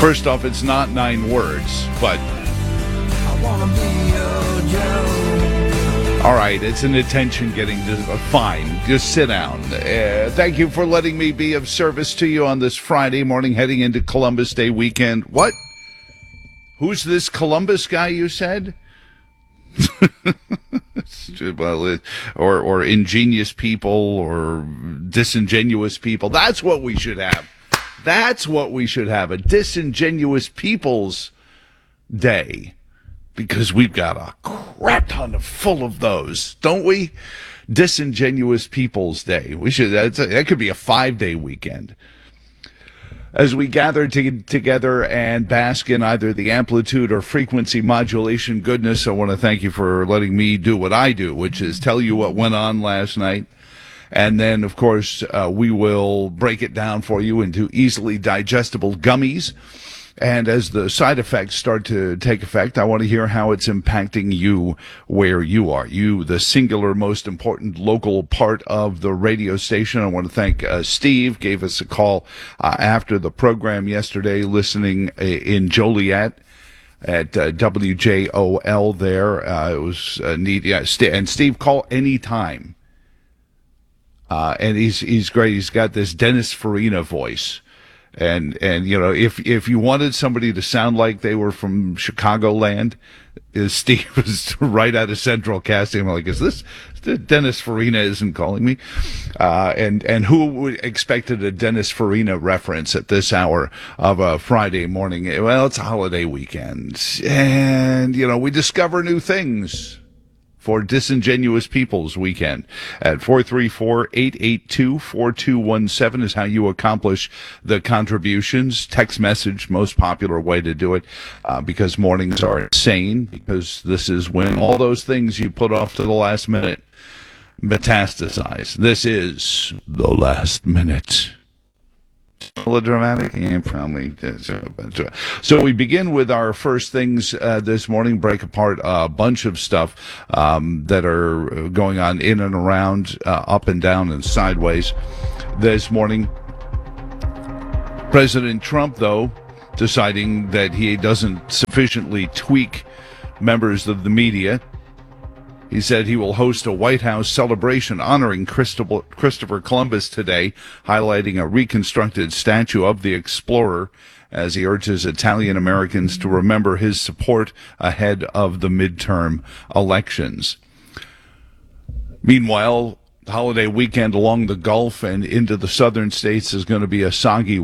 First off, it's not 9 words, but I wanna be your Joe. all right, it's an attention getting fine. Just sit down. Thank you for letting me be of service to you on this Friday morning heading into Columbus Day weekend. What? Who's this Columbus guy you said? Well, or ingenious people or disingenuous people. That's what we should have. That's what we should have, a disingenuous people's day. Because we've got a crap ton full of those, don't we? Disingenuous People's Day. We should. That could be a 5-day weekend. As we gather together and bask in either the amplitude or frequency modulation goodness, I want to thank you for letting me do what I do, which is tell you what went on last night. And then, of course, we will break it down for you into easily digestible gummies. And as the side effects start to take effect, I want to hear how it's impacting you where you are. You, the singular most important local part of the radio station. I want to thank Steve, gave us a call after the program yesterday, listening in Joliet at WJOL there. It was neat. Yeah, and Steve, call anytime. And he's great. He's got this Dennis Farina voice. And you know, if you wanted somebody to sound like they were from Chicagoland, Steve was right out of Central Casting. I'm like, is this Dennis Farina isn't calling me? And who expected a Dennis Farina reference at this hour of a Friday morning? Well, it's a holiday weekend, and you know, we discover new things for Disingenuous People's Weekend. At 434-882-4217 is how you accomplish the contributions. Text message, most popular way to do it, because mornings are insane, because this is when all those things you put off to the last minute metastasize. This is The Last Minute. Melodramatic? Yeah, probably. So we begin with our first things this morning, break apart a bunch of stuff that are going on in and around, up and down and sideways this morning. President Trump, though, deciding that he doesn't sufficiently tweak members of the media. He said he will host a White House celebration honoring Christopher Columbus today, highlighting a reconstructed statue of the explorer as he urges Italian Americans to remember his support ahead of the midterm elections. Meanwhile, the holiday weekend along the Gulf and into the southern states is going to be a soggy